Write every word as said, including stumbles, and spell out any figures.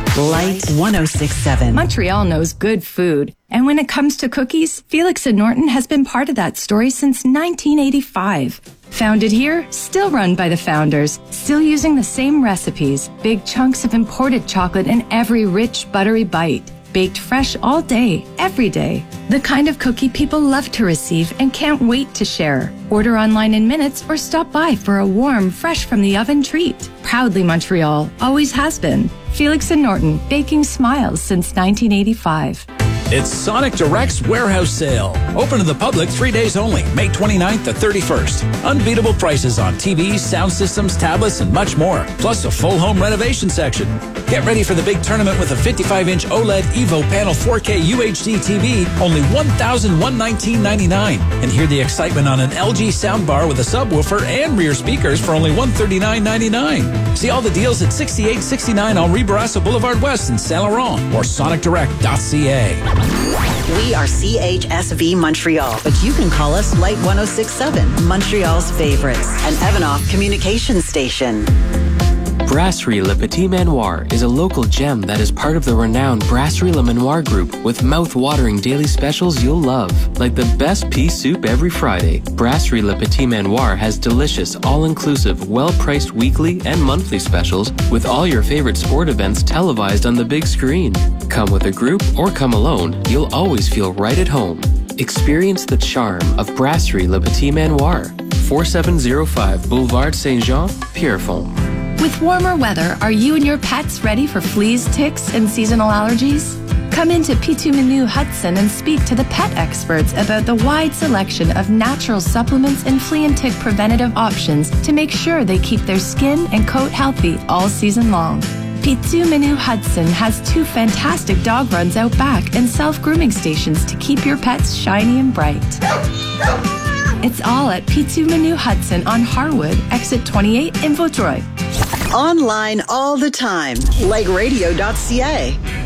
Light one oh six point seven. Montreal knows good food. And when it comes to cookies, Felix and Norton has been part of that story since nineteen eighty-five. Founded here, still run by the founders, still using the same recipes, big chunks of imported chocolate in every rich, buttery bite. Baked fresh all day, every day. The kind of cookie people love to receive and can't wait to share. Order online in minutes or stop by for a warm, fresh from the oven treat. Proudly Montreal, always has been. Felix and Norton, baking smiles since nineteen eighty-five. It's Sonic Direct's Warehouse Sale. Open to the public three days only, May twenty-ninth to thirty-first. Unbeatable prices on T Vs, sound systems, tablets, and much more. Plus a full home renovation section. Get ready for the big tournament with a fifty-five inch OLED Evo panel four K U H D T V, only one thousand one hundred nineteen dollars and ninety-nine cents. And hear the excitement on an L G soundbar with a subwoofer and rear speakers for only one hundred thirty-nine dollars and ninety-nine cents. See all the deals at sixty-eight sixty-nine Henri Bourassa Boulevard West in Saint Laurent or sonic direct dot c a. We are C H S V Montreal, but you can call us Light one oh six point seven, Montreal's favorites, an Evanoff communication station. Brasserie Le Petit Manoir is a local gem that is part of the renowned Brasserie Le Manoir group with mouth-watering daily specials you'll love. Like the best pea soup every Friday, Brasserie Le Petit Manoir has delicious, all-inclusive, well-priced weekly and monthly specials with all your favorite sport events televised on the big screen. Come with a group or come alone, you'll always feel right at home. Experience the charm of Brasserie Le Petit Manoir, forty-seven oh five Boulevard Saint-Jean, Pierrefonds. With warmer weather, are you and your pets ready for fleas, ticks, and seasonal allergies? Come into Pitou Menu Hudson and speak to the pet experts about the wide selection of natural supplements and flea and tick preventative options to make sure they keep their skin and coat healthy all season long. Pitou Menu Hudson has two fantastic dog runs out back and self-grooming stations to keep your pets shiny and bright. It's all at Pitou Menu Hudson on Harwood, exit twenty-eight in Vaudreuil. Online all the time, like radio dot c a.